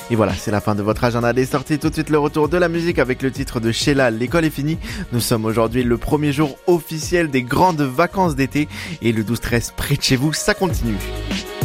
Et voilà, c'est la fin de votre agenda des sorties. Tout de suite le retour de la musique avec le titre de Sheila, l'école est finie. Nous sommes aujourd'hui le premier jour officiel des grandes vacances d'été et le 12-13 près de chez vous, ça continue.